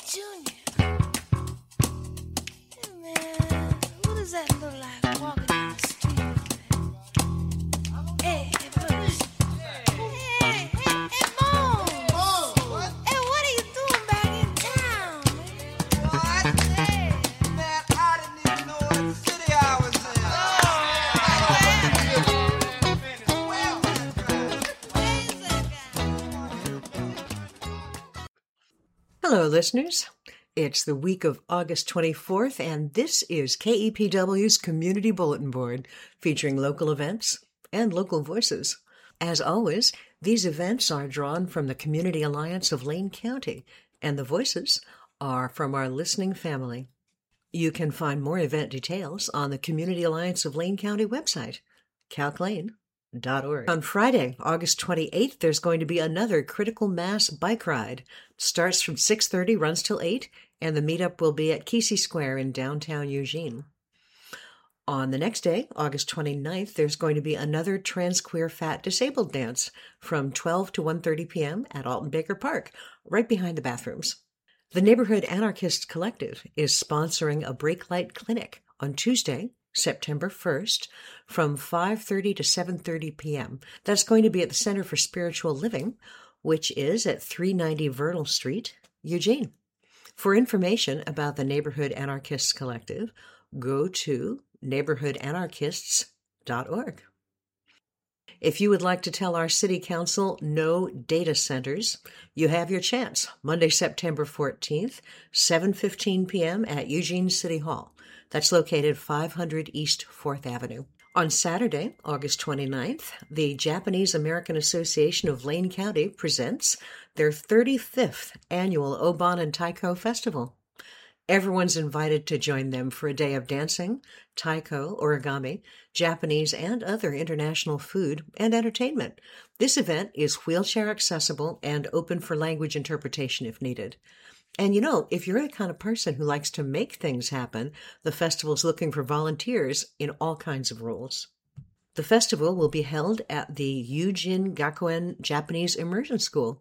Junior. Hey, man, what does that look like walking down the street? Hey, Bruce. Hey, Mom. What? Hey, what are you doing back in town, man? What? Hey. Man, I didn't even know what city I was in. Hello, listeners. It's the week of August 24th, and this is KEPW's Community Bulletin Board, featuring local events and local voices. As always, these events are drawn from the Community Alliance of Lane County, and the voices are from our listening family. You can find more event details on the Community Alliance of Lane County website, calclane.org. On Friday, August 28th, there's going to be another critical mass bike ride. It starts from 6:30, runs till 8, and the meetup will be at Kesey Square in downtown Eugene. On the next day, August 29th, there's going to be another Trans Queer Fat Disabled dance from 12 to 1:30 p.m. at Alton Baker Park, right behind the bathrooms. The Neighborhood Anarchists Collective is sponsoring a brake light clinic on Tuesday, September 1st, from 5:30 to 7:30 p.m. That's going to be at the Center for Spiritual Living, which is at 390 Vernal Street, Eugene. For information about the Neighborhood Anarchists Collective, go to neighborhoodanarchists.org. If you would like to tell our City Council no data centers, you have your chance. Monday, September 14th, 7:15 p.m. at Eugene City Hall. That's located 500 East 4th Avenue. On Saturday, August 29th, the Japanese American Association of Lane County presents their 35th annual Obon and Taiko Festival. Everyone's invited to join them for a day of dancing, taiko, origami, Japanese and other international food, and entertainment. This event is wheelchair accessible and open for language interpretation if needed. And you know, if you're the kind of person who likes to make things happen, the festival's looking for volunteers in all kinds of roles. The festival will be held at the Eugene Gakuen Japanese Immersion School,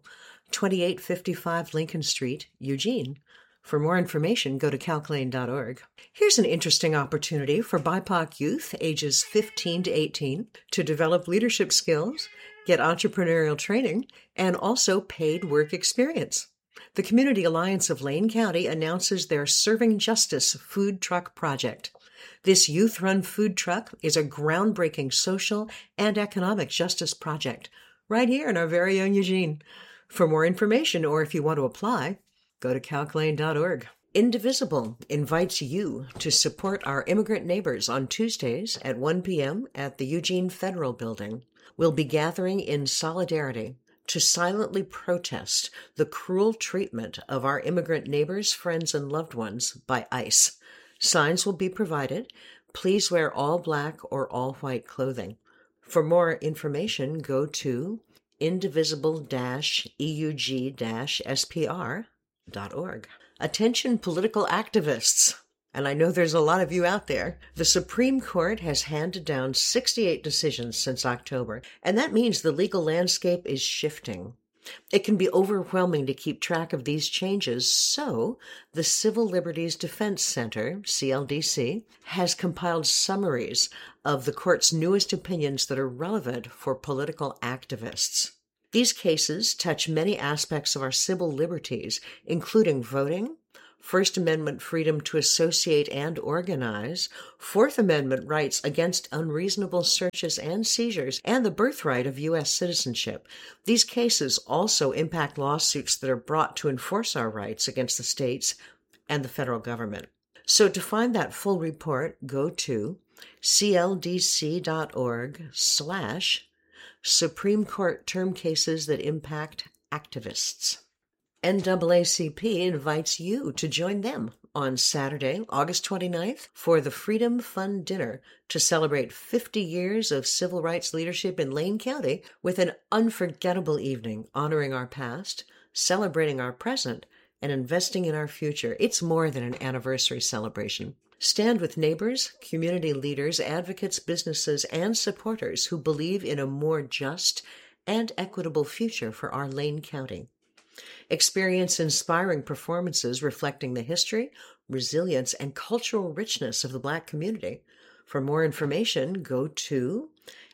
2855 Lincoln Street, Eugene. For more information, go to calclane.org. Here's an interesting opportunity for BIPOC youth ages 15 to 18 to develop leadership skills, get entrepreneurial training, and also paid work experience. The Community Alliance of Lane County announces their Serving Justice food truck project. This youth-run food truck is a groundbreaking social and economic justice project right here in our very own Eugene. For more information, or if you want to apply, go to calclane.org. Indivisible invites you to support our immigrant neighbors on Tuesdays at 1 p.m. at the Eugene Federal Building. We'll be gathering in solidarity to silently protest the cruel treatment of our immigrant neighbors, friends, and loved ones by ICE. Signs will be provided. Please wear all black or all white clothing. For more information, go to indivisible-eug-spr.org. Attention political activists. And I know there's a lot of you out there. The Supreme Court has handed down 68 decisions since October, and that means the legal landscape is shifting. It can be overwhelming to keep track of these changes, so the Civil Liberties Defense Center, CLDC, has compiled summaries of the court's newest opinions that are relevant for political activists. These cases touch many aspects of our civil liberties, including voting, First Amendment freedom to associate and organize, Fourth Amendment rights against unreasonable searches and seizures, and the birthright of U.S. citizenship. These cases also impact lawsuits that are brought to enforce our rights against the states and the federal government. So to find that full report, go to cldc.org/Supreme Court term cases that impact activists. NAACP invites you to join them on Saturday, August 29th, for the Freedom Fund Dinner to celebrate 50 years of civil rights leadership in Lane County with an unforgettable evening honoring our past, celebrating our present, and investing in our future. It's more than an anniversary celebration. Stand with neighbors, community leaders, advocates, businesses, and supporters who believe in a more just and equitable future for our Lane County. Experience inspiring performances reflecting the history, resilience, and cultural richness of the Black community. For more information, go to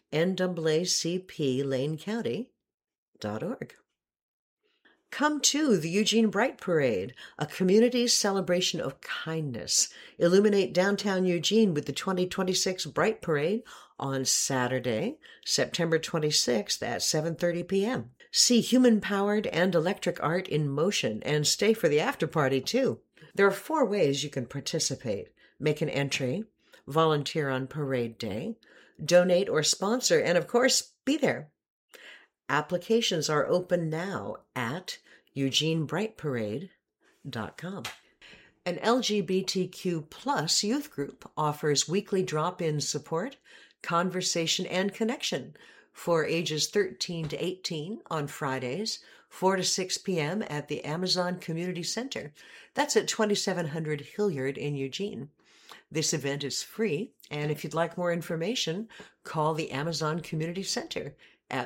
naacplanecounty.org. Come to the Eugene Bright Parade, a community celebration of kindness. Illuminate downtown Eugene with the 2026 Bright Parade on Saturday, September 26th at 7:30 p.m. See human-powered and electric art in motion and stay for the after-party, too. There are 4 ways you can participate. Make an entry, volunteer on parade day, donate or sponsor, and of course, be there. Applications are open now at eugenebrightparade.com. An LGBTQ plus youth group offers weekly drop-in support, conversation, and connection for ages 13 to 18 on Fridays, 4 to 6 p.m. at the Amazon Community Center. That's at 2700 Hilliard in Eugene. This event is free, and if you'd like more information, call the Amazon Community Center at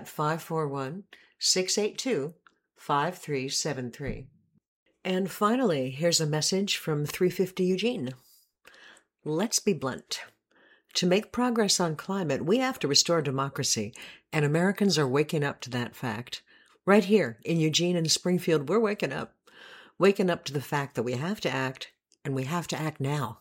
541-682-5373. And finally, here's a message from 350 Eugene. Let's be blunt. To make progress on climate, we have to restore democracy, and Americans are waking up to that fact. Right here in Eugene and Springfield, we're waking up to the fact that we have to act, and we have to act now.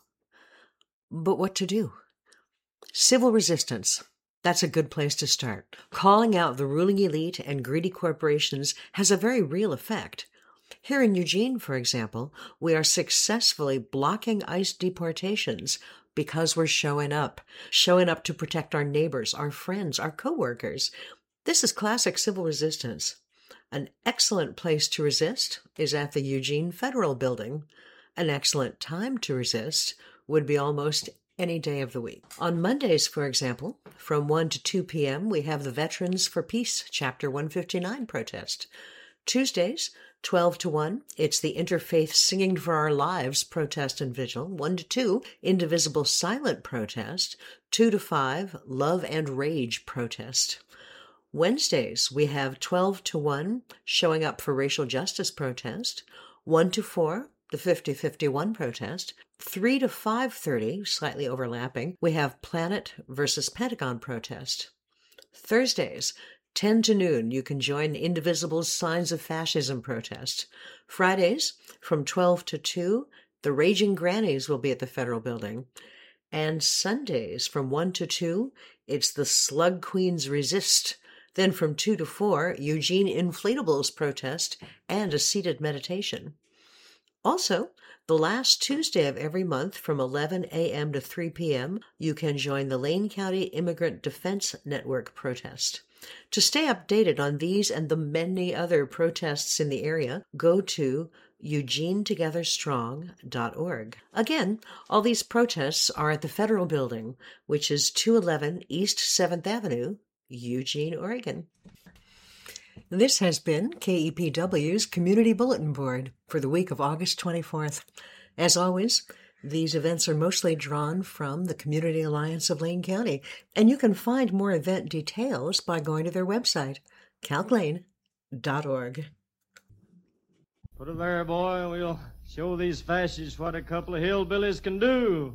But what to do? Civil resistance. That's a good place to start. Calling out the ruling elite and greedy corporations has a very real effect. Here in Eugene, for example, we are successfully blocking ICE deportations because we're showing up to protect our neighbors, our friends, our coworkers. This is classic civil resistance. An excellent place to resist is at the Eugene Federal Building. An excellent time to resist would be almost any day of the week. On Mondays, for example, from 1 to 2 p.m., we have the Veterans for Peace Chapter 159 protest. Tuesdays, 12 to 1, it's the Interfaith Singing for Our Lives protest and vigil. 1 to 2, Indivisible Silent protest. 2 to 5, Love and Rage protest. Wednesdays, we have 12 to 1, Showing Up for Racial Justice protest. 1 to 4, the 50-51 protest. 3 to 5:30, slightly overlapping, we have Planet versus Pentagon protest. Thursdays, 10 to noon, you can join Indivisible's Signs of Fascism protest. Fridays, from 12 to 2, the Raging Grannies will be at the Federal Building. And Sundays, from 1 to 2, it's the Slug Queens Resist. Then from 2 to 4, Eugene Inflatables protest and a seated meditation. Also, the last Tuesday of every month from 11 a.m. to 3 p.m., you can join the Lane County Immigrant Defense Network protest. To stay updated on these and the many other protests in the area, go to eugenetogetherstrong.org. Again, all these protests are at the Federal Building, which is 211 East 7th Avenue, Eugene, Oregon. This has been KEPW's Community Bulletin Board for the week of August 24th. As always, these events are mostly drawn from the Community Alliance of Lane County, and you can find more event details by going to their website, calclane.org. Put it there, boy, and we'll show these fascists what a couple of hillbillies can do.